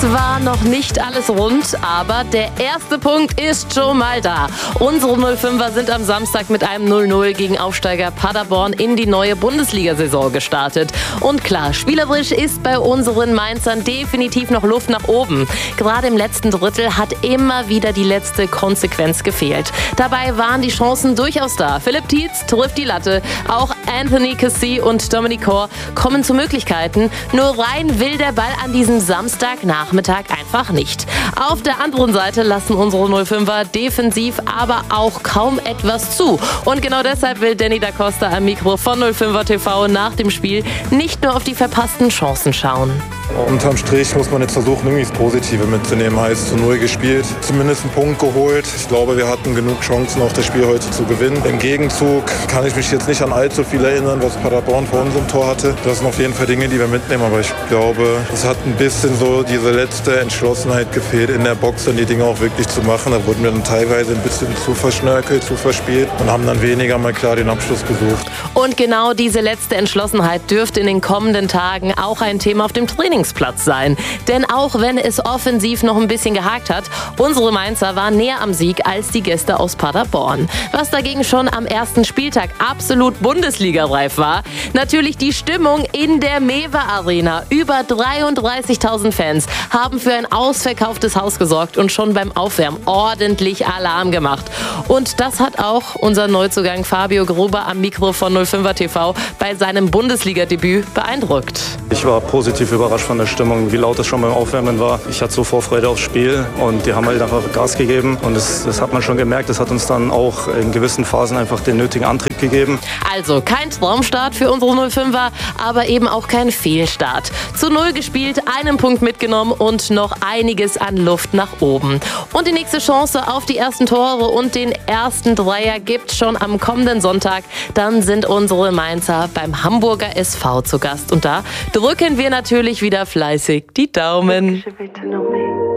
war noch nicht alles rund, aber der erste Punkt ist schon mal da. Unsere 05er sind am Samstag mit einem 0-0 gegen Aufsteiger Paderborn in die neue Bundesliga-Saison gestartet. Und klar, spielerisch ist bei unseren Mainzern definitiv noch Luft nach oben. Gerade im letzten Drittel hat immer wieder die letzte Konsequenz gefehlt. Dabei waren die Chancen durchaus da. Philipp Tietz trifft die Latte, auch Anthony Kessié und Dominic Kor kommen zu Möglichkeiten. Nur rein will der Ball an diesem Samstagnachmittag einfach nicht. Auf der anderen Seite lassen unsere 05er defensiv aber auch kaum etwas zu. Und genau deshalb will Danny da Costa am Mikro von 05er TV nach dem Spiel nicht nur auf die verpassten Chancen schauen. Unterm Strich muss man jetzt versuchen, irgendwie das Positive mitzunehmen. Heißt, zu 0 gespielt, zumindest einen Punkt geholt. Ich glaube, wir hatten genug Chancen, auch das Spiel heute zu gewinnen. Im Gegenzug kann ich mich jetzt nicht an allzu viel erinnern, was Paderborn vor unserem Tor hatte. Das sind auf jeden Fall Dinge, die wir mitnehmen. Aber ich glaube, es hat ein bisschen so diese letzte Entschlossenheit gefehlt, in der Box dann die Dinge auch wirklich zu machen. Da wurden wir dann teilweise ein bisschen zu verschnörkelt, zu verspielt und haben dann weniger mal klar den Abschluss gesucht. Und genau diese letzte Entschlossenheit dürfte in den kommenden Tagen auch ein Thema auf dem Trainingsplatz sein. Denn auch wenn es offensiv noch ein bisschen gehakt hat, unsere Mainzer waren näher am Sieg als die Gäste aus Paderborn. Was dagegen schon am ersten Spieltag absolut Bundesliga-reif war, natürlich die Stimmung in der Mewe Arena. Über 33.000 Fans haben für ein ausverkauftes Haus gesorgt und schon beim Aufwärmen ordentlich Alarm gemacht. Und das hat auch unser Neuzugang Fabio Gruber am Mikro von 05er TV bei seinem Bundesliga-Debüt beeindruckt. Ich war positiv überrascht von der Stimmung, wie laut es schon beim Aufwärmen war. Ich hatte so Vorfreude aufs Spiel und die haben halt einfach Gas gegeben. Und das hat man schon gemerkt. Das hat uns dann auch in gewissen Phasen einfach den nötigen Antrieb gegeben. Also kein Traumstart für unsere 05er, aber eben auch kein Fehlstart. Zu 0 gespielt, einen Punkt mitgenommen und noch einiges an Luft nach oben. Und die nächste Chance auf die ersten Tore und den ersten Dreier gibt's schon am kommenden Sonntag. Dann sind unsere Mainzer beim Hamburger SV zu Gast. Und da drücken wir natürlich wieder fleißig die Daumen.